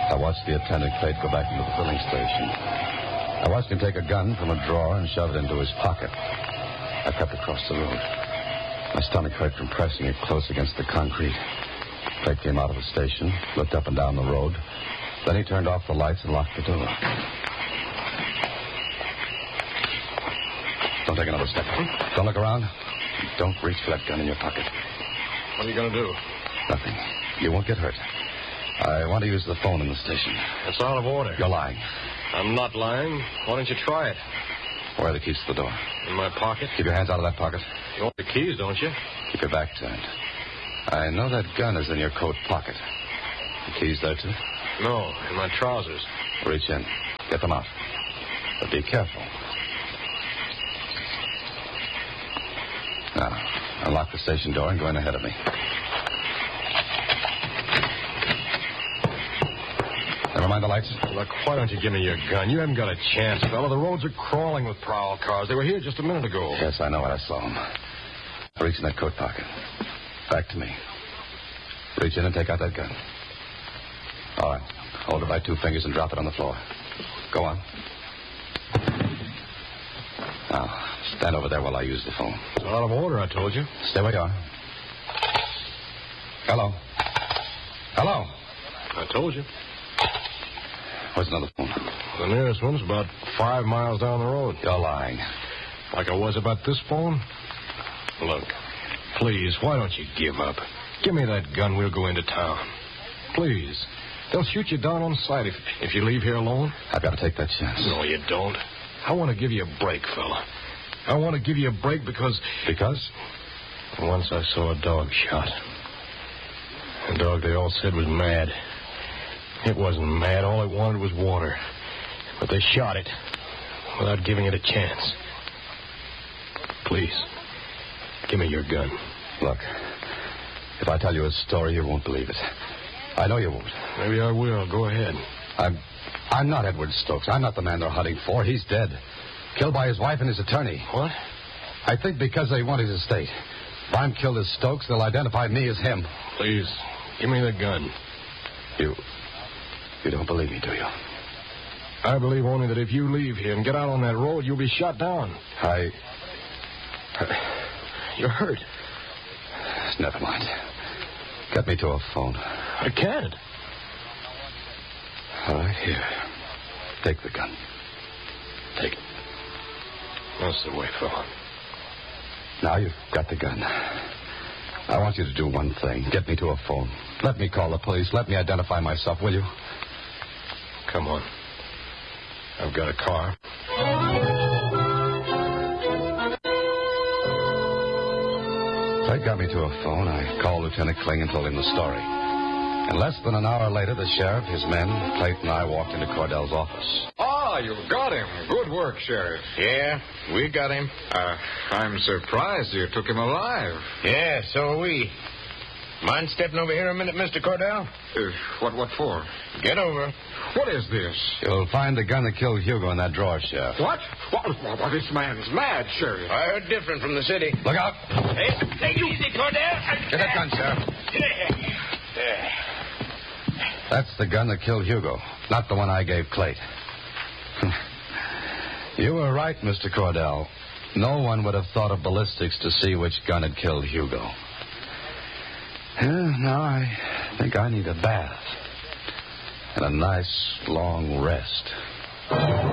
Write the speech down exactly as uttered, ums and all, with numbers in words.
I watched the attendant, Clayt, go back into the filling station. I watched him take a gun from a drawer and shove it into his pocket. I crept across the road. My stomach hurt from pressing it close against the concrete. Clayt came out of the station, looked up and down the road. Then he turned off the lights and locked the door. Don't take another step. Don't look around. Don't reach for that gun in your pocket. What are you going to do? Nothing. You won't get hurt. I want to use the phone in the station. It's out of order. You're lying. I'm not lying. Why don't you try it? Where are the keys to the door? In my pocket. Keep your hands out of that pocket. You want the keys, don't you? Keep your back turned. I know that gun is in your coat pocket. The keys there, too? No, in my trousers. Reach in. Get them out. But be careful. Now, unlock the station door and go in ahead of me. Never mind the lights. Look, why don't you give me your gun? You haven't got a chance, fella. The roads are crawling with prowl cars. They were here just a minute ago. Yes, I know it. I saw them. Reach in that coat pocket. Back to me. Reach in and take out that gun. All right. Hold it by two fingers and drop it on the floor. Go on. Now, stand over there while I use the phone. It's out of order, I told you. Stay where you are. Hello. Hello. I told you. Where's another phone? The nearest one's about five miles down the road. You're lying. Like I was about this phone? Look, please, why don't you give up? Give me that gun. We'll go into town. Please. They'll shoot you down on sight if, if you leave here alone. I've got to take that chance. No, you don't. I want to give you a break, fella. I want to give you a break because... Because? Once I saw a dog shot. A dog they all said was mad. It wasn't mad. All it wanted was water. But they shot it without giving it a chance. Please, give me your gun. Look, if I tell you a story, you won't believe it. I know you won't. Maybe I will. Go ahead. I'm I'm not Edward Stokes. I'm not the man they're hunting for. He's dead. Killed by his wife and his attorney. What? I think because they want his estate. If I'm killed as Stokes, they'll identify me as him. Please, give me the gun. You... You don't believe me, do you? I believe only that if you leave here and get out on that road, you'll be shot down. I... You're hurt. Never mind. Get me to a phone. I can't. All right, here. Take the gun. Take it. That's the way, fella. Now you've got the gun. I want you to do one thing. Get me to a phone. Let me call the police. Let me identify myself, will you? Come on. I've got a car. Clayt got me to a phone. I called Lieutenant Kling and told him the story. And less than an hour later, the sheriff, his men, Clayt, and I walked into Cordell's office. Ah, you've got him. Good work, Sheriff. Yeah, we got him. Uh, I'm surprised you took him alive. Yeah, so are we. Mind stepping over here a minute, Mister Cordell? Uh, what what for? Get over. What is this? You'll find the gun that killed Hugo in that drawer, Sheriff. What? What? What? This man's mad, Sheriff. I heard different from the city. Look out. Hey, take it easy, Cordell. Get that gun, Sheriff. There. That's the gun that killed Hugo, not the one I gave Clayt. You were right, Mister Cordell. No one would have thought of ballistics to see which gun had killed Hugo. Yeah, now I think I need a bath and a nice long rest.